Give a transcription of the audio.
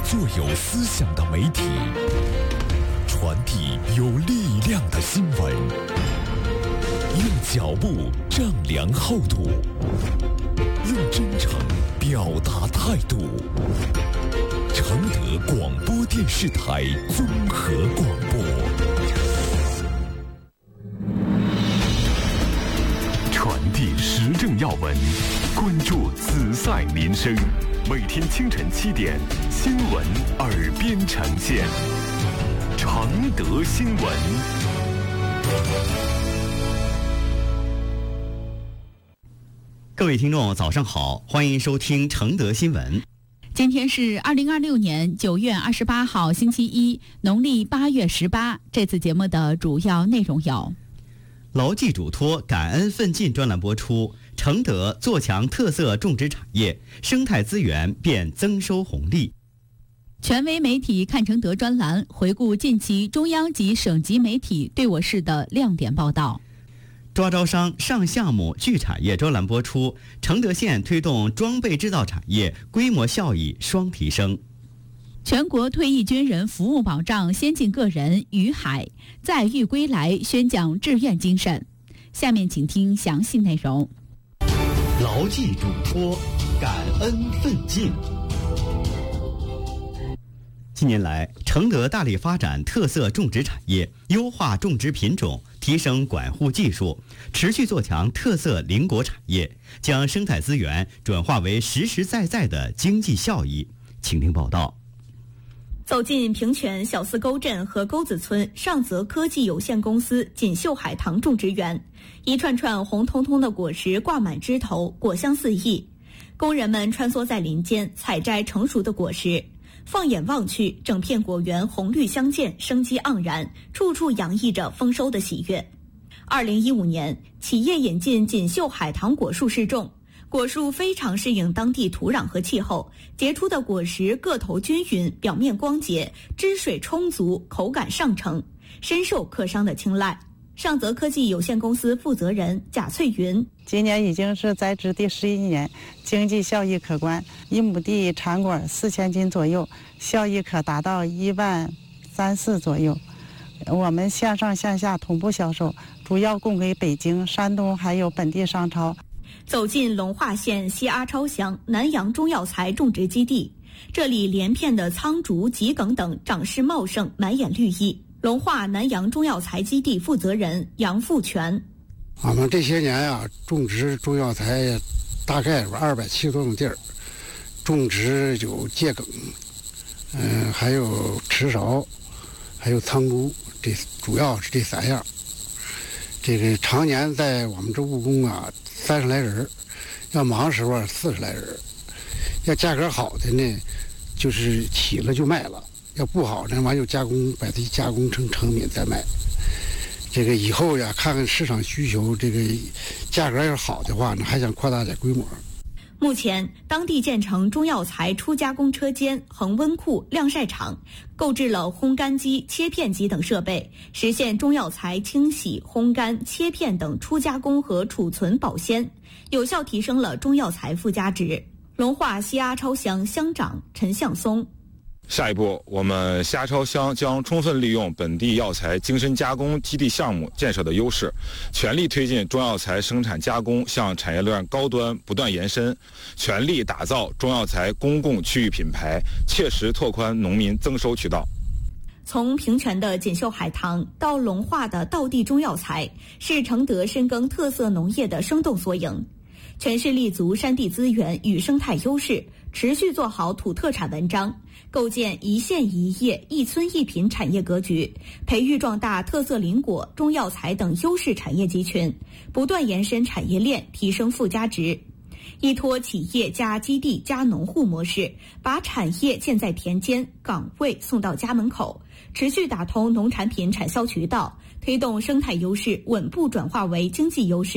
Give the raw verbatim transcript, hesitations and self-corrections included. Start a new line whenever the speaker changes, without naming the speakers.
做有思想的媒体，传递有力量的新闻，用脚步丈量厚度，用真诚表达态度。承德广播电视台综合广播，传递时政要闻，关注此赛民生。每天清晨七点，新闻耳边呈现。承德新闻。
各位听众，早上好，欢迎收听承德新闻。
今天是二零二六年九月二十八号，星期一，农历八月十八。这次节目的主要内容有：
牢记嘱托，感恩奋进专栏播出；承德做强特色种植产业，生态资源变增收红利。
权威媒体看承德专栏回顾近期中央及省级媒体对我市的亮点报道。
抓招商上项目聚产业专栏播出，承德县推动装备制造产业规模效益双提升。
全国退役军人服务保障先进个人于海在狱归来宣讲志愿精神。下面请听详细内容。
牢记嘱托，感恩奋进。近年来，承德大力发展特色种植产业，优化种植品种，提升管护技术，持续做强特色邻国产业，将生态资源转化为实实在在的经济效益。请听报道。
走进平泉小四沟镇和沟子村上泽科技有限公司锦绣海棠种植园，一串串红彤彤的果实挂满枝头，果香四溢。工人们穿梭在林间，采摘成熟的果实。放眼望去，整片果园红绿相间，生机盎然，处处洋溢着丰收的喜悦。二零一五年，企业引进锦绣海棠果树试种，果树非常适应当地土壤和气候，结出的果实个头均匀，表面光洁，汁水充足，口感上乘，深受客商的青睐。上泽科技有限公司负责人贾翠云：
今年已经是栽植第十一年，经济效益可观，一亩地产果四千斤左右，效益可达到一万三四左右。我们线上线下同步销售，主要供给北京、山东还有本地商超。
走进龙化县西阿超乡南阳中药材种植基地，这里连片的苍竹、桔梗等长势茂盛，满眼绿意。龙化南阳中药材基地负责人杨富全：
我们这些年啊，种植中药材大概有二百七十多亩地儿，种植有桔梗，嗯、呃，还有池芍，还有苍竹，这主要是这三样。这个常年在我们这务工啊，三十来人，要忙时候四十来人，要价格好的呢，就是起了就卖了。要不好呢，完又加工，把它加工成成品再卖。这个以后呀，看看市场需求，这个价格要是好的话呢，还想扩大点规模。
目前，当地建成中药材初加工车间、恒温库、晾晒场，购置了烘干机、切片机等设备，实现中药材清洗、烘干、切片等初加工和储存保鲜，有效提升了中药材附加值。龙化西阿超乡乡长陈向松：
下一步，我们西阿超乡将充分利用本地药材精深加工基地项目建设的优势，全力推进中药材生产加工向产业链高端不断延伸，全力打造中药材公共区域品牌，切实拓宽农民增收渠道。
从平泉的锦绣海棠到龙化的道地中药材，是承德深耕特色农业的生动缩影。全市立足山地资源与生态优势，持续做好土特产文章，构建一县一业、一村一品产业格局，培育壮大特色林果、中药材等优势产业集群，不断延伸产业链，提升附加值。依托企业加基地加农户模式，把产业建在田间，岗位送到家门口，持续打通农产品产销渠道，推动生态优势稳步转化为经济优势。